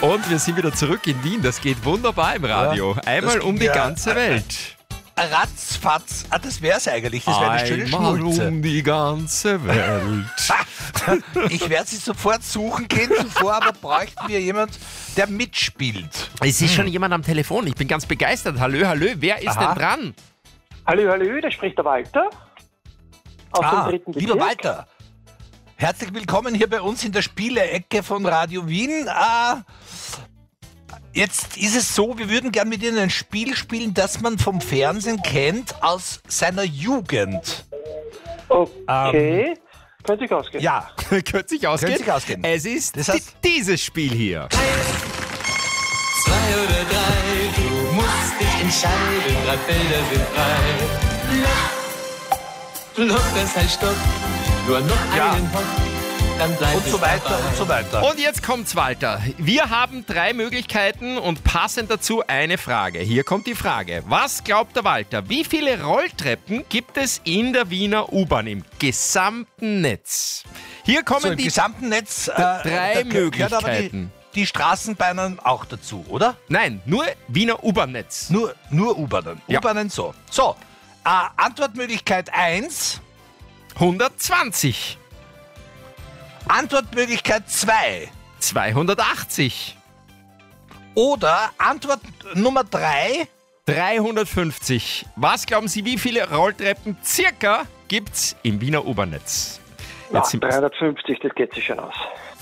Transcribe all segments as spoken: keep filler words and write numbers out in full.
Und wir sind wieder zurück in Wien. Das geht wunderbar im Radio. Ja, Einmal um die ja, ganze Welt. Ratzfatz. Ah, das wär's eigentlich. Das wäre eine schöne Einmal Schnulze. um die ganze Welt. Ich werde sie sofort suchen gehen. Zuvor aber bräuchten wir jemand, der mitspielt. Es ist schon jemand am Telefon. Ich bin ganz begeistert. Hallo, hallo. Wer ist Aha. denn dran? Hallo, hallo, da spricht der Walter aus Ah, dem dritten Bezirk. lieber Walter, herzlich willkommen hier bei uns in der Spielecke von Radio Wien. Ah, jetzt ist es so, wir würden gern mit Ihnen ein Spiel spielen, das man vom Fernsehen kennt aus seiner Jugend. Okay, könnte ich ausgehen. Ja, Könnte sich ausgehen. Könnte sich ausgehen. Es ist Das heißt- di- dieses Spiel hier. Zwei oder drei, du musst dich entscheiden, drei Felder sind frei. Lock, lock, das heißt Stopp, nur noch Ja. einen Hock, dann bleibt und es so weiter dabei. und so weiter. Und jetzt kommt's, Walter. Wir haben drei Möglichkeiten und passend dazu eine Frage. Hier kommt die Frage. Was glaubt der Walter? Wie viele Rolltreppen gibt es in der Wiener U-Bahn im gesamten Netz? Hier kommen So, im die gesamten Netz äh, drei da gehört aber Möglichkeiten. Die, die Straßenbahnen auch dazu, oder? Nein, nur Wiener U-Bahn-Netz. Nur, nur U-Bahnen. Ja. U-Bahnen so. So, äh, Antwortmöglichkeit eins, hundertzwanzig, Antwortmöglichkeit zwei zweihundertachtzig, oder Antwort Nummer drei, dreihundertfünfzig. Was glauben Sie, wie viele Rolltreppen circa gibt's im Wiener U-Bahn-Netz? Ja, Jetzt sind wir's. dreihundertfünfzig, das geht sich schon aus.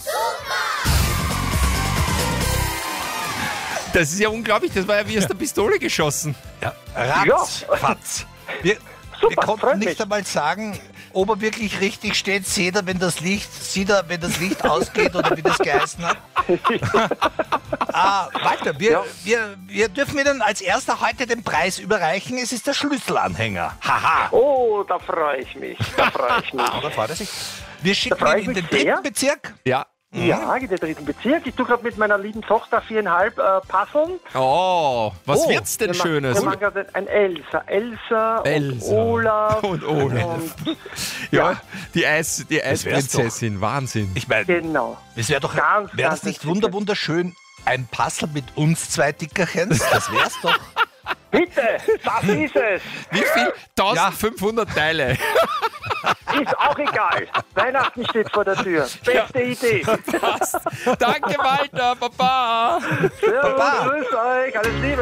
Das ist ja unglaublich, das war ja wie aus der Pistole geschossen. ja, ratzfatz. Wir, Super, wir konnten freut nicht mich. einmal sagen, ob er wirklich richtig steht. Seht er, wenn das Licht, sieht er, wenn das Licht ausgeht oder wie das geheißen hat. ah, Walter, wir, Ja. wir, wir dürfen Ihnen als erster heute den Preis überreichen. Es ist der Schlüsselanhänger. Haha. Oh, da freue ich mich, da freue ich mich. Ah, da freut er sich. Wir schicken Da freu ihn ich in den mich sehr. dritten Bezirk. Ja. Ja, in den dritten Bezirk. Ich tue gerade mit meiner lieben Tochter viereinhalb äh, puzzeln. Oh, was Oh, wird's denn Wir machen- Schönes? Wir machen gerade ein Elsa. Elsa, Elsa. und Olaf. Und Olaf. Und, Ja, die, Eis, die wär's Eisprinzessin, Wahnsinn. Ich meine, genau. es wäre doch, Ganz, wäre ganz das nicht entzückend. wunder wunderschön, ein Puzzle mit uns zwei Dickerchens? Das wär's doch. Bitte, das ist es. Wie viel? eintausendfünfhundert Teile. Ist auch egal. Weihnachten steht vor der Tür. Beste Idee. Passt. Danke, Walter. Baba. Servus, Baba. grüß euch. Alles Liebe.